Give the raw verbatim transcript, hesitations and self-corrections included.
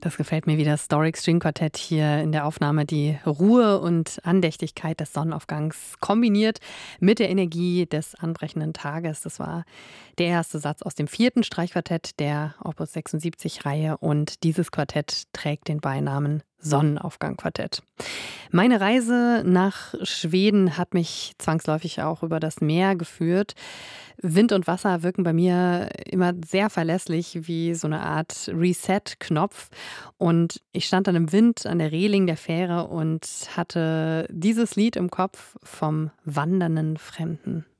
Das gefällt mir, wie das Doric String Quartett hier in der Aufnahme die Ruhe und Andächtigkeit des Sonnenaufgangs kombiniert mit der Energie des anbrechenden Tages. Das war der erste Satz aus dem vierten Streichquartett der Opus sechsundsiebzig-Reihe und dieses Quartett trägt den Beinamen Sonnenaufgang-Quartett. Meine Reise nach Schweden hat mich zwangsläufig auch über das Meer geführt. Wind und Wasser wirken bei mir immer sehr verlässlich wie so eine Art Reset-Knopf. Und ich stand dann im Wind an der Reling der Fähre und hatte dieses Lied im Kopf vom wandernden Fremden.